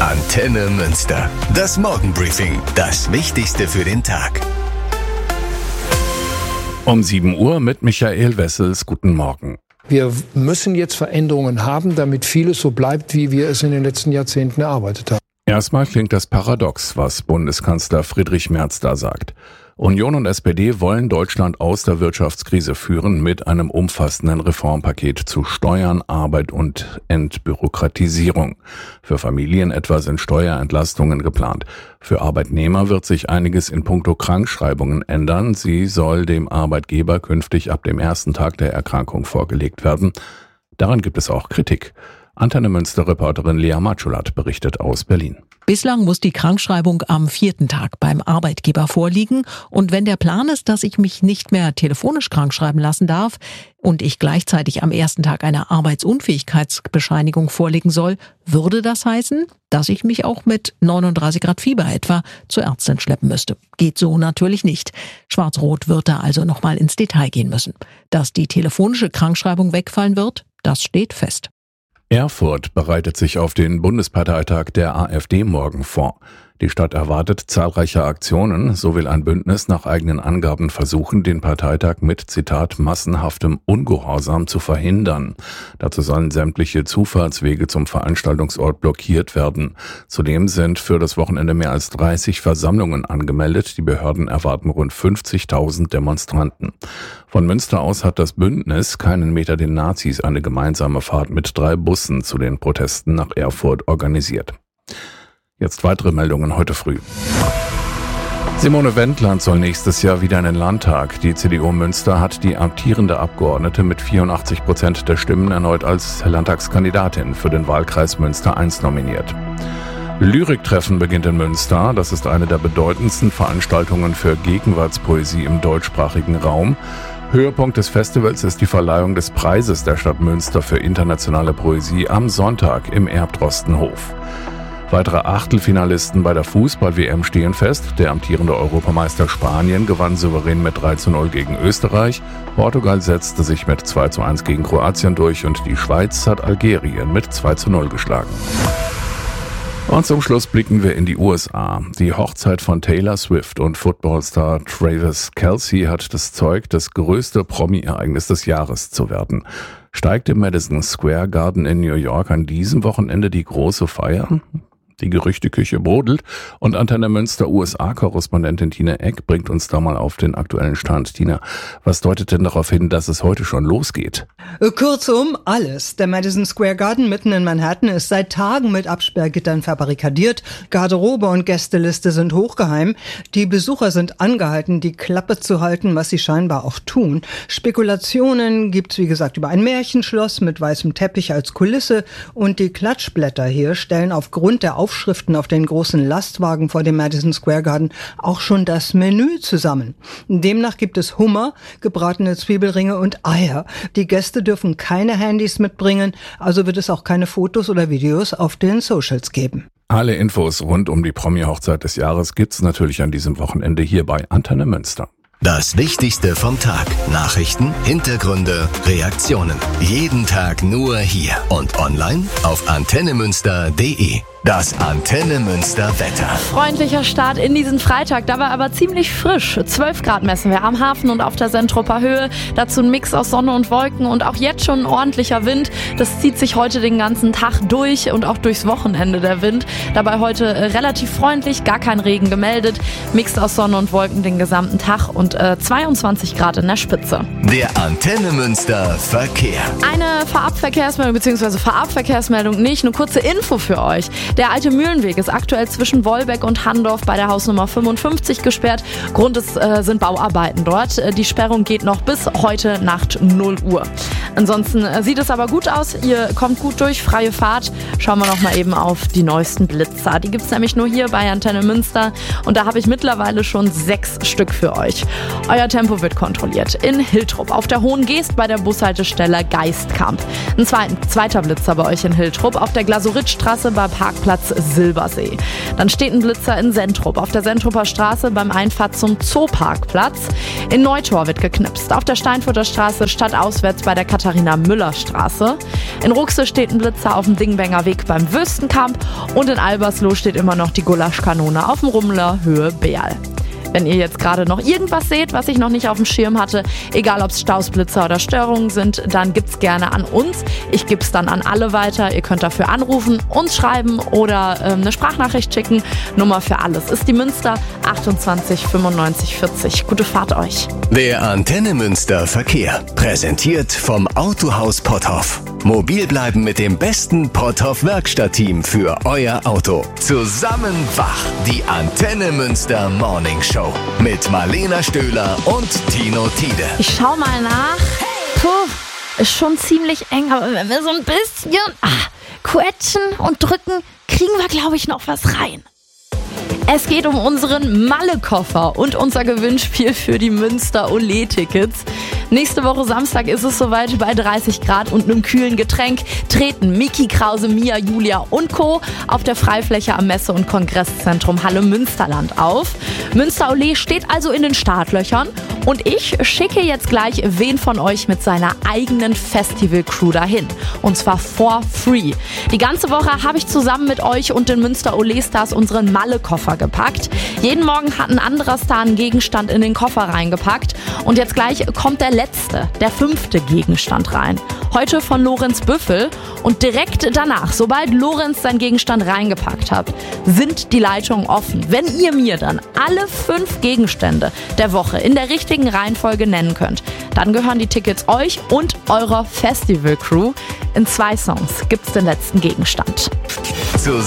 Antenne Münster. Das Morgenbriefing. Das Wichtigste für den Tag. Um 7 Uhr mit Michael Wessels. Guten Morgen. Wir müssen jetzt Veränderungen haben, damit vieles so bleibt, wie wir es in den letzten Jahrzehnten erarbeitet haben. Erstmal klingt das paradox, was Bundeskanzler Friedrich Merz da sagt. Union und SPD wollen Deutschland aus der Wirtschaftskrise führen mit einem umfassenden Reformpaket zu Steuern, Arbeit und Entbürokratisierung. Für Familien etwa sind Steuerentlastungen geplant. Für Arbeitnehmer wird sich einiges in puncto Krankschreibungen ändern. Sie soll dem Arbeitgeber künftig ab dem ersten Tag der Erkrankung vorgelegt werden. Daran gibt es auch Kritik. Antenne Münster-Reporterin Lea Matschulat berichtet aus Berlin. Bislang muss die Krankschreibung am 4. Tag beim Arbeitgeber vorliegen. Und wenn der Plan ist, dass ich mich nicht mehr telefonisch krankschreiben lassen darf und ich gleichzeitig am 1. Tag eine Arbeitsunfähigkeitsbescheinigung vorlegen soll, würde das heißen, dass ich mich auch mit 39 Grad Fieber etwa zur Ärztin schleppen müsste. Geht so natürlich nicht. Schwarz-Rot wird da also nochmal ins Detail gehen müssen. Dass die telefonische Krankschreibung wegfallen wird, das steht fest. Erfurt bereitet sich auf den Bundesparteitag der AfD morgen vor. Die Stadt erwartet zahlreiche Aktionen. So will ein Bündnis nach eigenen Angaben versuchen, den Parteitag mit, Zitat, massenhaftem Ungehorsam zu verhindern. Dazu sollen sämtliche Zufahrtswege zum Veranstaltungsort blockiert werden. Zudem sind für das Wochenende mehr als 30 Versammlungen angemeldet. Die Behörden erwarten rund 50.000 Demonstranten. Von Münster aus hat das Bündnis Keinen Meter den Nazis eine gemeinsame Fahrt mit 3 Bussen zu den Protesten nach Erfurt organisiert. Jetzt weitere Meldungen heute früh. Simone Wendland soll nächstes Jahr wieder in den Landtag. Die CDU Münster hat die amtierende Abgeordnete mit 84% der Stimmen erneut als Landtagskandidatin für den Wahlkreis Münster I nominiert. Lyriktreffen beginnt in Münster. Das ist eine der bedeutendsten Veranstaltungen für Gegenwartspoesie im deutschsprachigen Raum. Höhepunkt des Festivals ist die Verleihung des Preises der Stadt Münster für internationale Poesie am Sonntag im Erbdrostenhof. Weitere Achtelfinalisten bei der Fußball-WM stehen fest. Der amtierende Europameister Spanien gewann souverän mit 3:0 gegen Österreich. Portugal setzte sich mit 2:1 gegen Kroatien durch und die Schweiz hat Algerien mit 2:0 geschlagen. Und zum Schluss blicken wir in die USA. Die Hochzeit von Taylor Swift und Footballstar Travis Kelce hat das Zeug, das größte Promi-Ereignis des Jahres zu werden. Steigt im Madison Square Garden in New York an diesem Wochenende die große Feier? Die Gerüchteküche brodelt und Antenne Münster USA-Korrespondentin Tina Eck bringt uns da mal auf den aktuellen Stand. Tina, was deutet denn darauf hin, dass es heute schon losgeht? Kurzum, alles. Der Madison Square Garden mitten in Manhattan ist seit Tagen mit Absperrgittern verbarrikadiert. Garderobe und Gästeliste sind hochgeheim. Die Besucher sind angehalten, die Klappe zu halten, was sie scheinbar auch tun. Spekulationen gibt's, wie gesagt, über ein Märchenschloss mit weißem Teppich als Kulisse. Und die Klatschblätter hier stellen aufgrund der Aufschriften auf den großen Lastwagen vor dem Madison Square Garden auch schon das Menü zusammen. Demnach gibt es Hummer, gebratene Zwiebelringe und Eier. Die Gäste dürfen keine Handys mitbringen, also wird es auch keine Fotos oder Videos auf den Socials geben. Alle Infos rund um die Promi-Hochzeit des Jahres gibt's natürlich an diesem Wochenende hier bei Antenne Münster. Das Wichtigste vom Tag. Nachrichten, Hintergründe, Reaktionen. Jeden Tag nur hier und online auf antennemünster.de. Das Antenne Münster Wetter. Freundlicher Start in diesen Freitag, dabei aber ziemlich frisch. 12 Grad messen wir am Hafen und auf der Sentruper Höhe. Dazu ein Mix aus Sonne und Wolken und auch jetzt schon ein ordentlicher Wind. Das zieht sich heute den ganzen Tag durch und auch durchs Wochenende der Wind. Dabei heute relativ freundlich, gar kein Regen gemeldet. Mix aus Sonne und Wolken den gesamten Tag und 22 Grad in der Spitze. Der Antenne Münster Verkehr. Eine Fahrabverkehrsmeldung bzw. Fahrabverkehrsmeldung nicht, eine kurze Info für euch. Der alte Mühlenweg ist aktuell zwischen Wolbeck und Handorf bei der Hausnummer 55 gesperrt. Grund sind Bauarbeiten dort. Die Sperrung geht noch bis heute Nacht 0 Uhr. Ansonsten sieht es aber gut aus. Ihr kommt gut durch, freie Fahrt. Schauen wir noch mal eben auf die neuesten Blitzer. Die gibt es nämlich nur hier bei Antenne Münster. Und da habe ich mittlerweile schon 6 Stück für euch. Euer Tempo wird kontrolliert. In Hiltrup auf der Hohen Geest bei der Bushaltestelle Geistkamp. Ein zweiter Blitzer bei euch in Hiltrup. Auf der Glasuritstraße bei Park Parkplatz Silbersee. Dann steht ein Blitzer in Sentrup, auf der Sentrupper Straße beim Einfahrt zum Zooparkplatz. In Neutor wird geknipst, auf der Steinfurter Straße stadtauswärts bei der Katharina-Müller-Straße. In Ruxe steht ein Blitzer auf dem Dingbenger Weg beim Wüstenkamp und in Albersloh steht immer noch die Gulaschkanone auf dem Rummler Höhe Beerl. Wenn ihr jetzt gerade noch irgendwas seht, was ich noch nicht auf dem Schirm hatte, egal ob es Stausblitzer oder Störungen sind, dann gibt's gerne an uns. Ich gebe es dann an alle weiter. Ihr könnt dafür anrufen, uns schreiben oder eine Sprachnachricht schicken. Nummer für alles ist die Münster 28 95 40. Gute Fahrt euch. Der Antenne Münster Verkehr. Präsentiert vom Autohaus Potthoff. Mobil bleiben mit dem besten Potthoff Werkstattteam für euer Auto. Zusammen wach. Die Antenne Münster Morning Show. Mit Marlena Stöhler und Tino Tiede. Ich schau mal nach. Puh, ist schon ziemlich eng, aber wenn wir so ein bisschen quetschen und drücken, kriegen wir, glaube ich, noch was rein. Es geht um unseren Malle-Koffer und unser Gewinnspiel für die Münster-Ole-Tickets. Nächste Woche Samstag ist es soweit. Bei 30 Grad und einem kühlen Getränk treten Miki Krause, Mia, Julia und Co. auf der Freifläche am Messe- und Kongresszentrum Halle Münsterland auf. Münster-Ole steht also in den Startlöchern und ich schicke jetzt gleich wen von euch mit seiner eigenen Festival-Crew dahin. Und zwar for free. Die ganze Woche habe ich zusammen mit euch und den Münster-Ole-Stars unseren Malle-Koffer gepackt. Jeden Morgen hat ein anderer Star einen Gegenstand in den Koffer reingepackt. Und jetzt gleich kommt der letzte, der 5. Gegenstand rein. Heute von Lorenz Büffel. Und direkt danach, sobald Lorenz seinen Gegenstand reingepackt hat, sind die Leitungen offen. Wenn ihr mir dann alle 5 Gegenstände der Woche in der richtigen Reihenfolge nennen könnt, dann gehören die Tickets euch und eurer Festival-Crew. In 2 Songs gibt's den letzten Gegenstand.